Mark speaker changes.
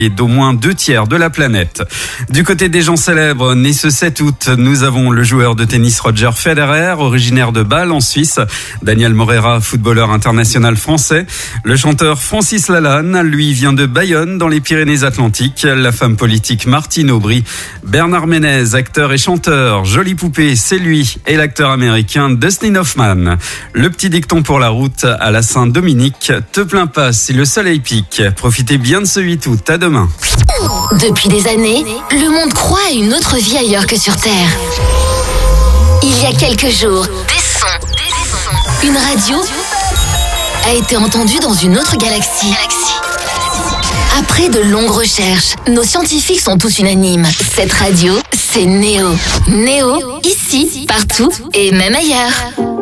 Speaker 1: et d'au moins 2/3 de la planète. Du côté des gens célèbres, nés ce 7 août, nous avons le joueur de tennis Roger Federer, originaire de Bâle en Suisse, Daniel Morera, footballeur international français, le chanteur Francis Lalanne, lui vient de Bayonne dans les Pyrénées-Atlantiques, la femme politique Martine Aubry, Bernard Ménez, acteur et chanteur, Jolie Poupée, c'est lui, et l'acteur américain Dustin Hoffman. Le petit dicton pour la route à la Saint-Dominique, te plains pas si le soleil pique. Profitez bien de ce 8 août, à demain.
Speaker 2: Depuis des années, le monde croit à une autre vie ailleurs que sur Terre. Il y a quelques jours, une radio a été entendue dans une autre galaxie. Après de longues recherches, nos scientifiques sont tous unanimes. Cette radio, c'est Néo. Néo, ici, partout et même ailleurs.